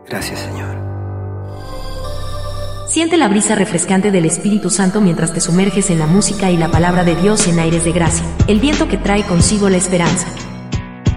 Gracias, Señor. Siente la brisa refrescante del Espíritu Santo mientras te sumerges en la música y la palabra de Dios en aires de gracia, el viento que trae consigo la esperanza.